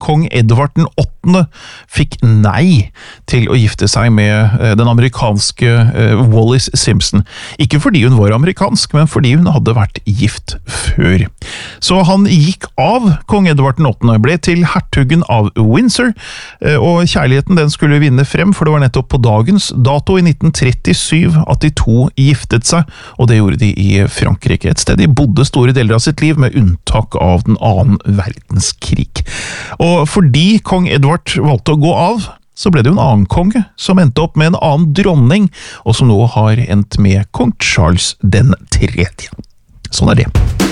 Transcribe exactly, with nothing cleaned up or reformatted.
kong Edvard den åttende fikk nei til å gifte seg med den amerikanske Wallis Simpson. Ikke fordi hun var amerikansk, men fordi hun hadde vært gift før. Så han gikk av kong Edvard den åttende, ble til hertugen av Windsor, og kjærligheten den skulle vinne frem, for det var nettopp på dagens dato i nitten trettisju at de to giftet seg, og det gjorde de i Frankrike, et sted de bodde store deler av sitt liv, med unntak av den annen verdenskrig. Og fordi kong Edvard valgte å gå av, så ble det jo en annen konge som endte opp med en annen dronning, og som nå har endt med kong Charles den tredje. Sånn er det.